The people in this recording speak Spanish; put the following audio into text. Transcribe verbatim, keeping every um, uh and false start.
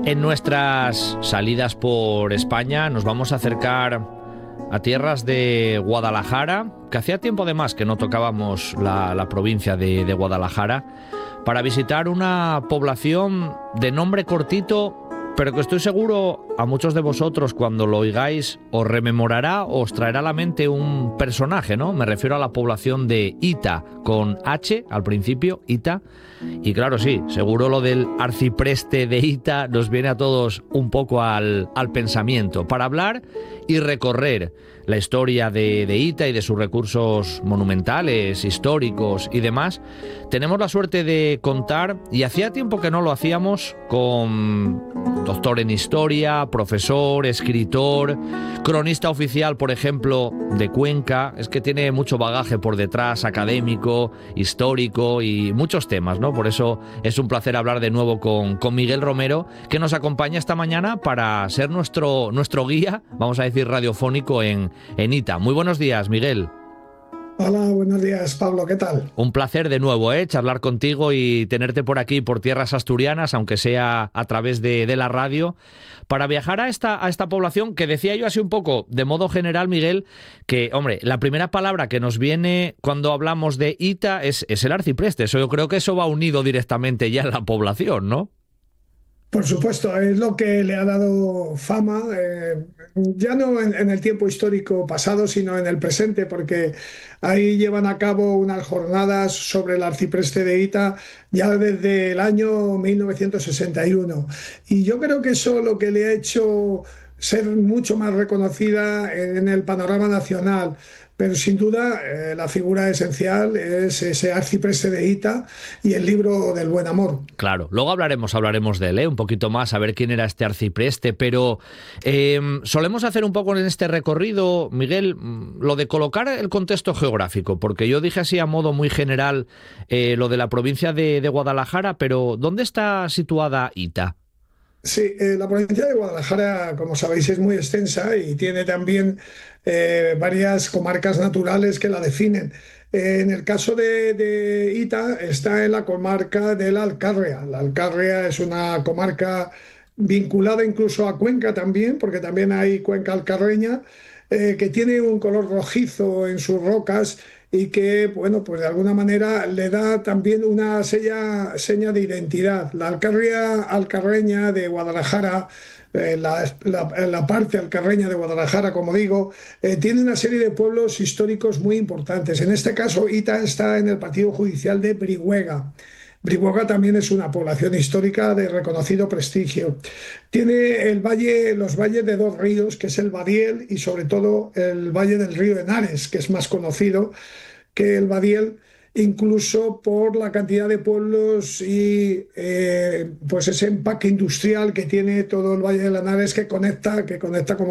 En nuestras salidas por España nos vamos a acercar a tierras de Guadalajara, que hacía tiempo de más que no tocábamos la, la provincia de, de Guadalajara, para visitar una población de nombre cortito, pero que estoy seguro a muchos de vosotros cuando lo oigáis os rememorará o os traerá a la mente un personaje, ¿no? Me refiero a la población de Hita, con H al principio, Hita. Y claro, sí, seguro lo del arcipreste de Hita nos viene a todos un poco al, al pensamiento, para hablar y recorrer la historia de, de Hita y de sus recursos monumentales, históricos y demás. Tenemos la suerte de contar, y hacía tiempo que no lo hacíamos, con doctor en historia, profesor, escritor, cronista oficial, por ejemplo, de Cuenca. Es que tiene mucho bagaje por detrás, académico, histórico y muchos temas, ¿no? Por eso es un placer hablar de nuevo con, con Miguel Romero, que nos acompaña esta mañana para ser nuestro, nuestro guía, vamos a decir radiofónico, en, en Hita. Muy buenos días, Miguel. Hola, buenos días, Pablo, ¿qué tal? Un placer de nuevo, ¿eh? Charlar contigo y tenerte por aquí, por tierras asturianas, aunque sea a través de, de la radio, para viajar a esta, a esta población que decía yo así un poco de modo general, Miguel, que, hombre, la primera palabra que nos viene cuando hablamos de Hita es, es el arcipreste. Eso, yo creo que eso va unido directamente ya en la población, ¿no? Por supuesto, es lo que le ha dado fama, eh, ya no en, en el tiempo histórico pasado, sino en el presente, porque ahí llevan a cabo unas jornadas sobre el arcipreste de Hita ya desde el año mil novecientos sesenta y uno. Y yo creo que eso lo que le ha hecho ser mucho más reconocida en el panorama nacional. Pero sin duda eh, la figura esencial es ese arcipreste de Hita y el libro del buen amor. Claro, luego hablaremos, hablaremos de él, ¿eh? Un poquito más, a ver quién era este arcipreste, pero eh, solemos hacer un poco en este recorrido, Miguel, lo de colocar el contexto geográfico, porque yo dije así a modo muy general eh, lo de la provincia de, de Guadalajara, pero ¿dónde está situada Hita? Sí, eh, la provincia de Guadalajara, como sabéis, es muy extensa y tiene también eh, varias comarcas naturales que la definen. Eh, en el caso de, de Hita, está en la comarca de la Alcarria. La Alcarria es una comarca vinculada incluso a Cuenca también, porque también hay cuenca alcarreña, eh, que tiene un color rojizo en sus rocas y que, bueno, pues de alguna manera le da también una seña, seña de identidad. La Alcarria alcarreña de Guadalajara, eh, la, la- la parte alcarreña de Guadalajara, como digo, eh, tiene una serie de pueblos históricos muy importantes. En este caso, Hita está en el partido judicial de Brihuega. Brihuega también es una población histórica de reconocido prestigio. Tiene el valle, los valles de dos ríos, que es el Badiel y sobre todo el valle del río Henares, que es más conocido que el Badiel, incluso por la cantidad de pueblos y eh, pues ese empaque industrial que tiene todo el Valle de Henares que conecta, que conecta como